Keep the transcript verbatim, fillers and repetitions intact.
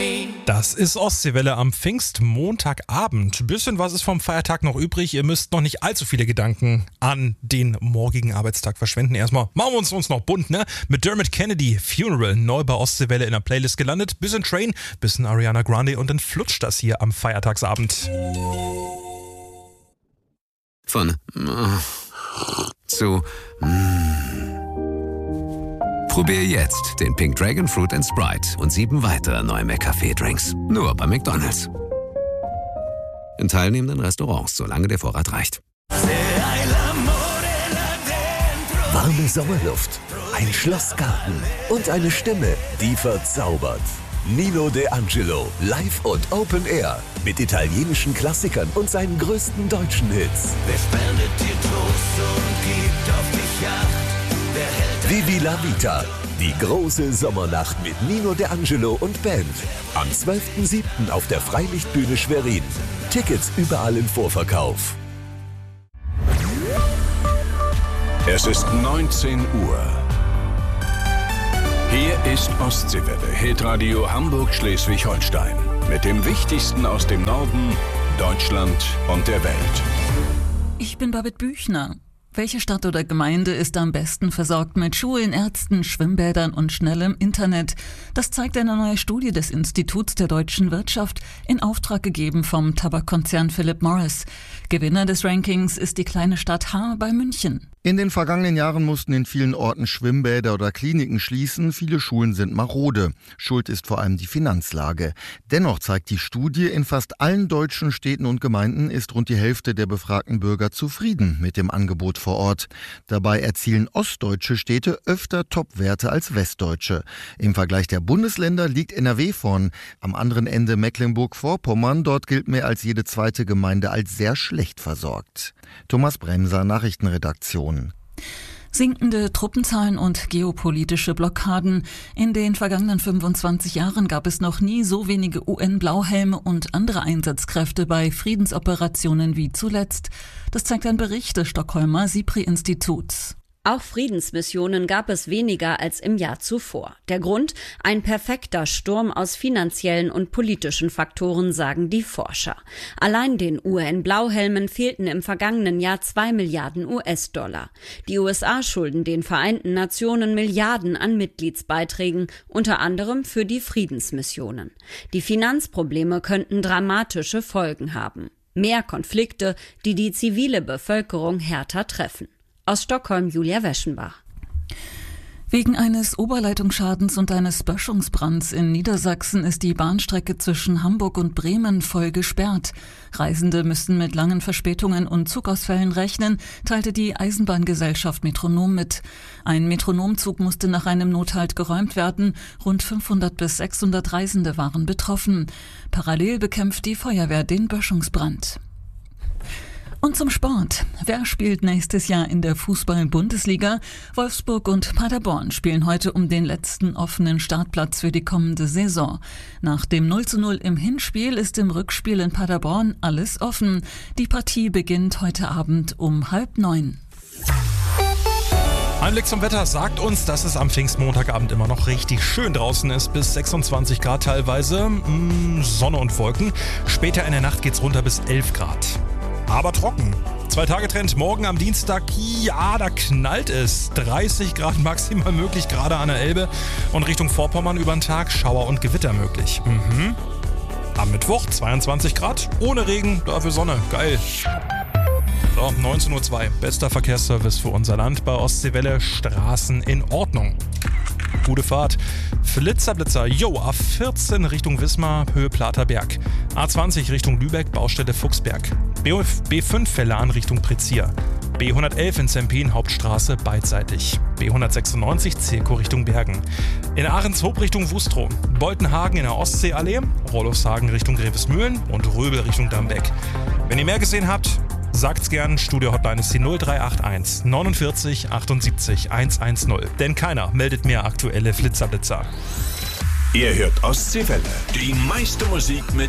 Das ist Ostseewelle am Pfingstmontagabend. Bisschen was ist vom Feiertag noch übrig. Ihr müsst noch nicht allzu viele Gedanken an den morgigen Arbeitstag verschwenden. Erstmal machen wir uns, uns noch bunt, ne? Mit Dermot Kennedy, Funeral, neu bei Ostseewelle in der Playlist gelandet. Bisschen Train, bisschen Ariana Grande und dann flutscht das hier am Feiertagsabend. Von äh, zu mm. Probier jetzt den Pink Dragon Fruit and Sprite und sieben weitere neue McCafé-Drinks. Nur bei McDonald's. In teilnehmenden Restaurants, solange der Vorrat reicht. Warme Sommerluft, ein Schlossgarten und eine Stimme, die verzaubert. Nino De Angelo, live und Open Air. Mit italienischen Klassikern und seinen größten deutschen Hits. Wer spendet dir Trost und gibt auf dich Acht? Wer hält Vivi la Vita, die große Sommernacht mit Nino De Angelo und Band. Am zwölften siebten auf der Freilichtbühne Schwerin. Tickets überall im Vorverkauf. Es ist neunzehn Uhr. Hier ist Ostseewelle, Hitradio Hamburg-Schleswig-Holstein. Mit dem Wichtigsten aus dem Norden, Deutschland und der Welt. Ich bin Babette Büchner. Welche Stadt oder Gemeinde ist am besten versorgt mit Schulen, Ärzten, Schwimmbädern und schnellem Internet? Das zeigt eine neue Studie des Instituts der deutschen Wirtschaft, in Auftrag gegeben vom Tabakkonzern Philip Morris. Gewinner des Rankings ist die kleine Stadt Haar bei München. In den vergangenen Jahren mussten in vielen Orten Schwimmbäder oder Kliniken schließen. Viele Schulen sind marode. Schuld ist vor allem die Finanzlage. Dennoch zeigt die Studie, in fast allen deutschen Städten und Gemeinden ist rund die Hälfte der befragten Bürger zufrieden mit dem Angebot vor Ort. Dabei erzielen ostdeutsche Städte öfter Topwerte als westdeutsche. Im Vergleich der Bundesländer liegt N R W vorn. Am anderen Ende Mecklenburg-Vorpommern. Dort gilt mehr als jede zweite Gemeinde als sehr schlecht versorgt. Thomas Bremser, Nachrichtenredaktion. Sinkende Truppenzahlen und geopolitische Blockaden. In den vergangenen fünfundzwanzig Jahren gab es noch nie so wenige U N-Blauhelme und andere Einsatzkräfte bei Friedensoperationen wie zuletzt. Das zeigt ein Bericht des Stockholmer SIPRI-Instituts. Auch Friedensmissionen gab es weniger als im Jahr zuvor. Der Grund? Ein perfekter Sturm aus finanziellen und politischen Faktoren, sagen die Forscher. Allein den U N-Blauhelmen fehlten im vergangenen Jahr zwei Milliarden U S-Dollar. Die U S A schulden den Vereinten Nationen Milliarden an Mitgliedsbeiträgen, unter anderem für die Friedensmissionen. Die Finanzprobleme könnten dramatische Folgen haben. Mehr Konflikte, die die zivile Bevölkerung härter treffen. Aus Stockholm, Julia Weschenbach. Wegen eines Oberleitungsschadens und eines Böschungsbrands in Niedersachsen ist die Bahnstrecke zwischen Hamburg und Bremen voll gesperrt. Reisende müssen mit langen Verspätungen und Zugausfällen rechnen, teilte die Eisenbahngesellschaft Metronom mit. Ein Metronomzug musste nach einem Nothalt geräumt werden. Rund fünfhundert bis sechshundert Reisende waren betroffen. Parallel bekämpft die Feuerwehr den Böschungsbrand. Und zum Sport. Wer spielt nächstes Jahr in der Fußball-Bundesliga? Wolfsburg und Paderborn spielen heute um den letzten offenen Startplatz für die kommende Saison. Nach dem null zu null im Hinspiel ist im Rückspiel in Paderborn alles offen. Die Partie beginnt heute Abend um halb neun. Ein Blick zum Wetter sagt uns, dass es am Pfingstmontagabend immer noch richtig schön draußen ist, bis sechsundzwanzig Grad teilweise, mmh, Sonne und Wolken. Später in der Nacht geht's runter bis elf Grad. Aber trocken. Zwei-Tage-Trend morgen am Dienstag, ja, da knallt es. dreißig Grad maximal möglich, gerade an der Elbe. Und Richtung Vorpommern über den Tag Schauer und Gewitter möglich. Mhm. Am Mittwoch zweiundzwanzig Grad, ohne Regen, dafür Sonne. Geil. So, neunzehn Uhr zwei. Bester Verkehrsservice für unser Land bei Ostseewelle. Straßen in Ordnung. Gute Fahrt. Flitzerblitzer, yo, A vierzehn Richtung Wismar, Höhe Platerberg. A zwanzig Richtung Lübeck, Baustelle Fuchsberg. B fünf Vellan Richtung Prezier. B hundertelf in Zempin, Hauptstraße, beidseitig. B hundertsechsundneunzig Zirko Richtung Bergen. In Ahrenshoop Richtung Wustrow. Boltenhagen in der Ostseeallee. Rollofshagen Richtung Grevesmühlen und Röbel Richtung Dambeck. Wenn ihr mehr gesehen habt, sagt's gern. Studio-Hotline ist die null drei acht eins neunundvierzig achtundsiebzig hundertzehn. Denn keiner meldet mehr aktuelle Flitzerblitzer. Ihr hört Ostseewelle. Die meiste Musik mit